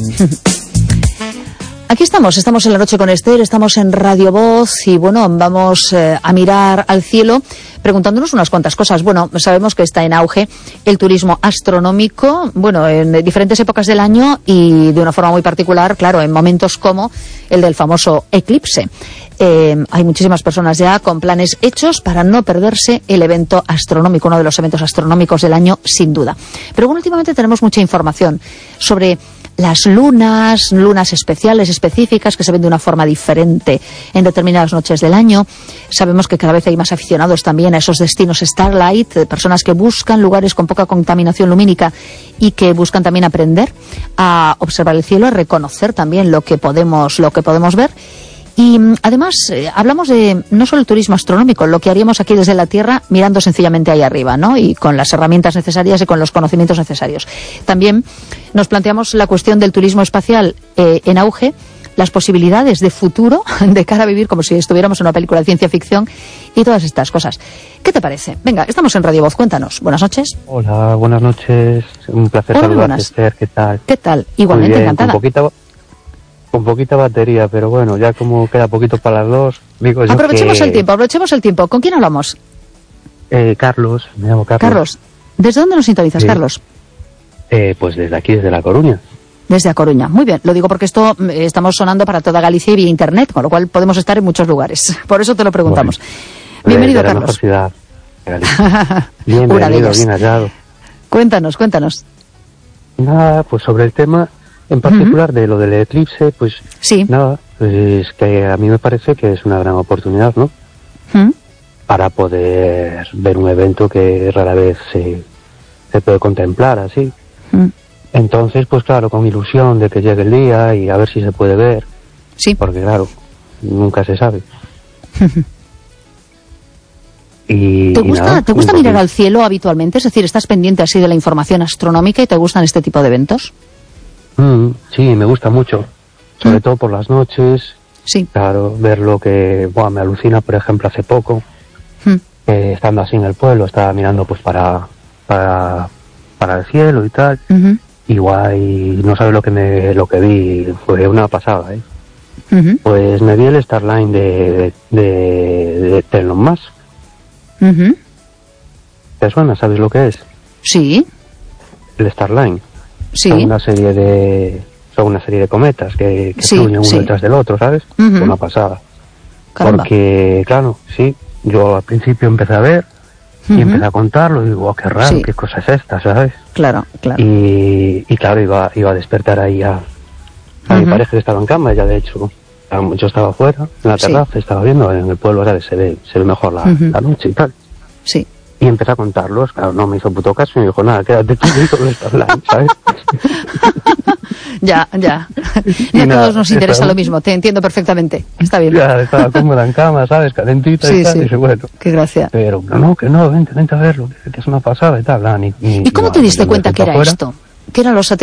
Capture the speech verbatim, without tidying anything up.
Aquí estamos, estamos en La Noche con Esther, estamos en Radio Voz y bueno, vamos eh, a mirar al cielo preguntándonos unas cuantas cosas. Bueno, sabemos que está en auge el turismo astronómico, bueno, en diferentes épocas del año y de una forma muy particular, claro, en momentos como el del famoso eclipse. Eh, hay muchísimas personas ya con planes hechos para no perderse el evento astronómico, uno de los eventos astronómicos del año, sin duda. Pero bueno, últimamente tenemos mucha información sobre las lunas, lunas especiales, específicas, que se ven de una forma diferente en determinadas noches del año. Sabemos que cada vez hay más aficionados también a esos destinos Starlight, personas que buscan lugares con poca contaminación lumínica y que buscan también aprender a observar el cielo, a reconocer también lo que podemos, lo que podemos ver. Y además eh, hablamos de no solo el turismo astronómico, lo que haríamos aquí desde la Tierra mirando sencillamente ahí arriba, ¿no? Y con las herramientas necesarias y con los conocimientos necesarios. También nos planteamos la cuestión del turismo espacial eh, en auge, las posibilidades de futuro de cara a vivir como si estuviéramos en una película de ciencia ficción y todas estas cosas. ¿Qué te parece? Venga, estamos en Radio Voz, cuéntanos. Buenas noches. Hola, buenas noches. Un placer Hola, saludarte, Esther. ¿Qué tal? ¿Qué tal? Igualmente, bien, encantada. Con poquita, con poquita batería, pero bueno, ya como queda poquito para las dos, digo yo Aprovechemos que... el tiempo, aprovechemos el tiempo. ¿Con quién hablamos? Eh, Carlos, me llamo Carlos. Carlos, ¿desde dónde nos sintonizas, Sí. Carlos? Eh, pues desde aquí, desde La Coruña. Desde A Coruña. Muy bien, lo digo porque esto eh, estamos sonando para toda Galicia y vía internet, con lo cual podemos estar en muchos lugares. Por eso te lo preguntamos. Bueno, Bienvenido, de la Carlos. mejor ciudad de Galicia. Bien, Una de bienvenido, ellas. bien hallado. Cuéntanos, cuéntanos. Nada, pues sobre el tema en particular de lo del eclipse, pues Sí. nada, pues que a mí me parece que es una gran oportunidad, ¿no? ¿Mm? Para poder ver un evento que rara vez se, se puede contemplar así. ¿Mm? Entonces, pues claro, con ilusión de que llegue el día y a ver si se puede ver, Sí. porque claro, nunca se sabe. y, ¿Te y gusta, nada, ¿te gusta un mirar poquito. al cielo habitualmente? Es decir, ¿estás pendiente así de la información astronómica y te gustan este tipo de eventos? Mm, sí, me gusta mucho, sobre Mm. todo por las noches, Sí. claro, ver lo que, buah, me alucina, por ejemplo, hace poco, ¿Mm? eh, estando así en el pueblo, estaba mirando pues para, para, para el cielo y tal. Ujú. Igual y no sabes lo que me lo que vi, fue una pasada, ¿eh? Ujú. Pues me vi el Starline de, de, de, de Elon Musk. Ujú. ¿Te suena? ¿Sabes lo que es? Sí. El Starline. Sí. Son una serie de son una serie de cometas que, que Sí, fluyen uno sí. detrás del otro, ¿sabes? Ujú. Fue una pasada. Caramba. Porque, claro, sí, yo al principio empecé a ver y Ujú. empecé a contarlo y digo, oh, qué raro, Sí. qué cosa es esta, ¿sabes? Claro, claro. Y, y claro, iba, iba a despertar ahí a, a mi Ujú. pareja que estaba en cama, ya de hecho, yo estaba afuera, en la Sí. terraza, estaba viendo, en el pueblo, ¿sabes? Se ve, se ve mejor la, Ujú. la noche y tal. Sí. Y empecé a contarlos, claro, no me hizo puto caso y me dijo, nada, quédate tú y todo esto online, ¿sabes? Ya, ya. Y No a nada, todos nos interesa estaba- lo mismo, te entiendo perfectamente. Está bien. Ya estaba cómoda en cama, ¿sabes? Calentita Sí, y tal, sí. y dije, bueno. Qué gracia. Pero, no, no, que no, vente, vente a verlo, que, que es una pasada y tal, nada, ni, ni- ¿Y cómo no, te diste yo me cuenta fui que para era afuera. esto? ¿Qué eran los